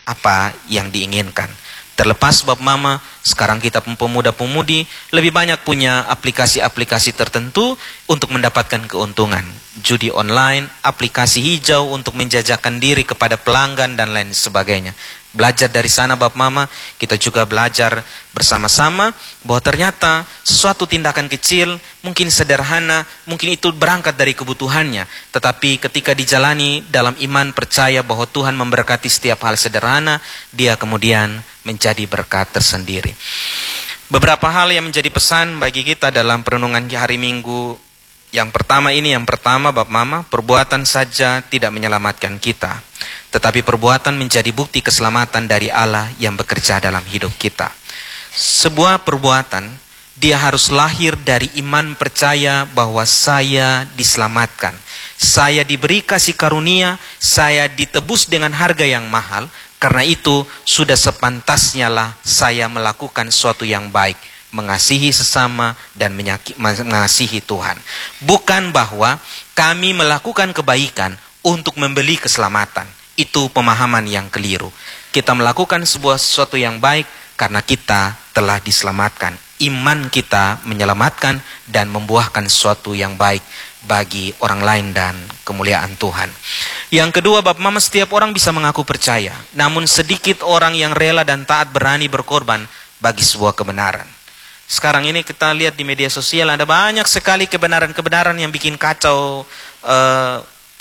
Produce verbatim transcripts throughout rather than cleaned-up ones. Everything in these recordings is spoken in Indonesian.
apa yang diinginkan. Terlepas Bapak Mama, sekarang kita pemuda-pemudi lebih banyak punya aplikasi-aplikasi tertentu untuk mendapatkan keuntungan. Judi online, aplikasi hijau untuk menjajakan diri kepada pelanggan dan lain sebagainya. Belajar dari sana Bapak Mama, kita juga belajar bersama-sama bahwa ternyata sesuatu tindakan kecil, mungkin sederhana, mungkin itu berangkat dari kebutuhannya. Tetapi ketika dijalani dalam iman percaya bahwa Tuhan memberkati setiap hal sederhana, dia kemudian menjadi berkat tersendiri. Beberapa hal yang menjadi pesan bagi kita dalam perenungan hari Minggu. Yang pertama ini, yang pertama Bapak Mama, perbuatan saja tidak menyelamatkan kita. Tetapi perbuatan menjadi bukti keselamatan dari Allah yang bekerja dalam hidup kita. Sebuah perbuatan, dia harus lahir dari iman percaya bahwa saya diselamatkan. Saya diberi kasih karunia, saya ditebus dengan harga yang mahal. Karena itu sudah sepantasnya lah saya melakukan sesuatu yang baik. Mengasihi sesama dan mengasihi Tuhan. Bukan bahwa kami melakukan kebaikan untuk membeli keselamatan. Itu pemahaman yang keliru. Kita melakukan sebuah sesuatu yang baik karena kita telah diselamatkan. Iman kita menyelamatkan dan membuahkan sesuatu yang baik bagi orang lain dan kemuliaan Tuhan. Yang kedua Bapak Mama, setiap orang bisa mengaku percaya. Namun sedikit orang yang rela dan taat berani berkorban bagi sebuah kebenaran. Sekarang ini kita lihat di media sosial ada banyak sekali kebenaran-kebenaran yang bikin kacau uh,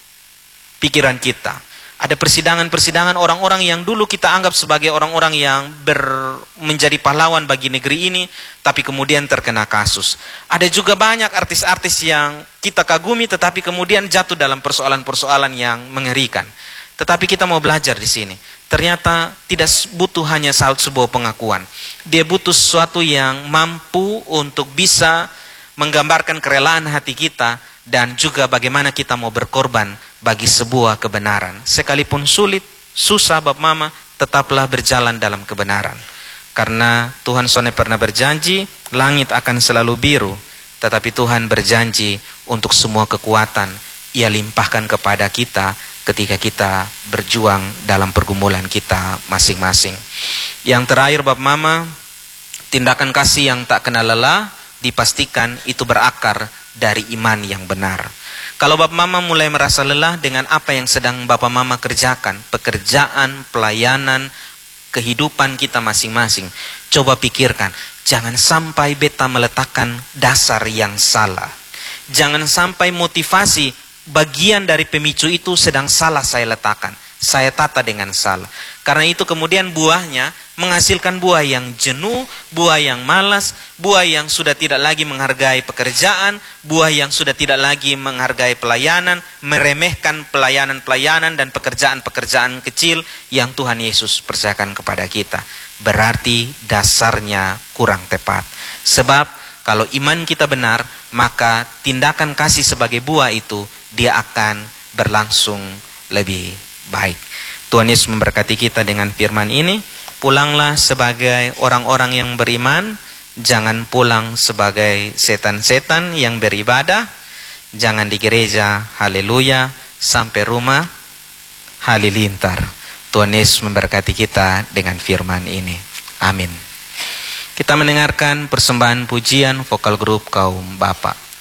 pikiran kita. Ada persidangan-persidangan orang-orang yang dulu kita anggap sebagai orang-orang yang ber, menjadi pahlawan bagi negeri ini, tapi kemudian terkena kasus. Ada juga banyak artis-artis yang kita kagumi, tetapi kemudian jatuh dalam persoalan-persoalan yang mengerikan. Tetapi kita mau belajar di sini. Ternyata tidak butuh hanya sebuah pengakuan. Dia butuh sesuatu yang mampu untuk bisa menggambarkan kerelaan hati kita dan juga bagaimana kita mau berkorban bagi sebuah kebenaran. Sekalipun sulit, susah Bapak Mama, tetaplah berjalan dalam kebenaran. Karena Tuhan soalnya pernah berjanji, langit akan selalu biru. Tetapi Tuhan berjanji untuk semua kekuatan Ia limpahkan kepada kita ketika kita berjuang dalam pergumulan kita masing-masing. Yang terakhir Bapak Mama, tindakan kasih yang tak kenal lelah dipastikan itu berakar dari iman yang benar. Kalau Bapak Mama mulai merasa lelah dengan apa yang sedang Bapak Mama kerjakan, pekerjaan, pelayanan, kehidupan kita masing-masing, coba pikirkan, jangan sampai beta meletakkan dasar yang salah. Jangan sampai motivasi bagian dari pemicu itu sedang salah saya letakkan. Saya tata dengan salah. Karena itu kemudian buahnya menghasilkan buah yang jenuh, buah yang malas, buah yang sudah tidak lagi menghargai pekerjaan, buah yang sudah tidak lagi menghargai pelayanan, meremehkan pelayanan-pelayanan dan pekerjaan-pekerjaan kecil yang Tuhan Yesus percayakan kepada kita. Berarti dasarnya kurang tepat. Sebab kalau iman kita benar, maka tindakan kasih sebagai buah itu dia akan berlangsung lebih baik. Tuhan Yesus memberkati kita dengan firman ini. Pulanglah sebagai orang-orang yang beriman. Jangan pulang sebagai setan-setan yang beribadah. Jangan di gereja, haleluya, sampai rumah halilintar. Tuhan Yesus memberkati kita dengan firman ini. Amin. Kita mendengarkan persembahan pujian vokal grup kaum Bapak.